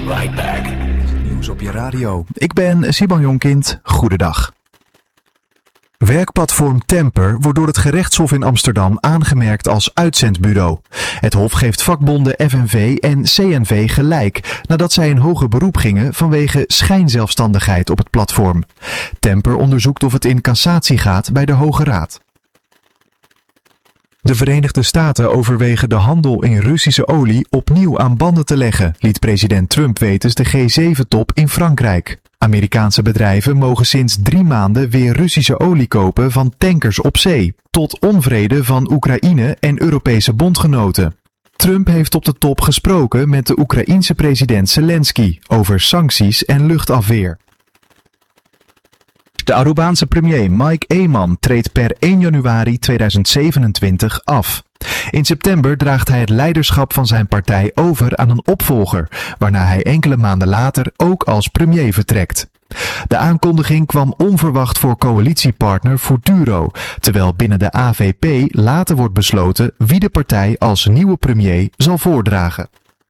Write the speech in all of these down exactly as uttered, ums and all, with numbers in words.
right back. Nieuws op je radio. Ik ben Siban Jonkind. Goedendag. Werkplatform Temper wordt door het gerechtshof in Amsterdam aangemerkt als uitzendbureau. Het hof geeft vakbonden F N V en C N V gelijk nadat zij in hoger beroep gingen vanwege schijnzelfstandigheid op het platform. Temper onderzoekt of het in cassatie gaat bij de Hoge Raad. De Verenigde Staten overwegen de handel in Russische olie opnieuw aan banden te leggen, liet president Trump weten de G zeven top in Frankrijk. Amerikaanse bedrijven mogen sinds drie maanden weer Russische olie kopen van tankers op zee, tot onvrede van Oekraïne en Europese bondgenoten. Trump heeft op de top gesproken met de Oekraïense president Zelensky over sancties en luchtafweer. De Arubaanse premier Mike Eman treedt per één januari tweeduizend zevenentwintig af. In september draagt hij het leiderschap van zijn partij over aan een opvolger, waarna hij enkele maanden later ook als premier vertrekt. De aankondiging kwam onverwacht voor coalitiepartner Futuro, terwijl binnen de A V P later wordt besloten wie de partij als nieuwe premier zal voordragen.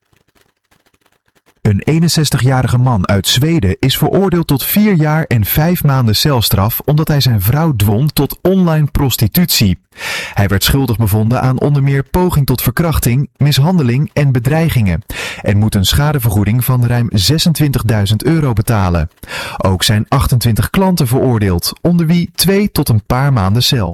Een eenenzestigjarige man uit Zweden is veroordeeld tot vier jaar en vijf maanden celstraf omdat hij zijn vrouw dwong tot online prostitutie. Hij werd schuldig bevonden aan onder meer poging tot verkrachting, mishandeling en bedreigingen en moet een schadevergoeding van ruim zesentwintigduizend euro betalen. Ook zijn achtentwintig klanten veroordeeld, onder wie twee tot een paar maanden cel.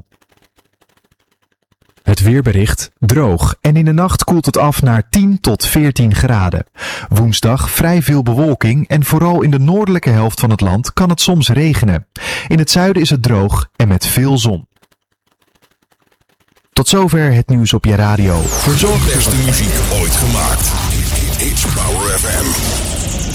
Het weerbericht droog en in de nacht koelt het af naar tien tot veertien graden. Woensdag vrij veel bewolking en vooral in de noordelijke helft van het land kan het soms regenen. In het zuiden is het droog en met veel zon. Tot zover het nieuws op je radio. Verzorg de beste muziek ooit gemaakt. It's Power F M.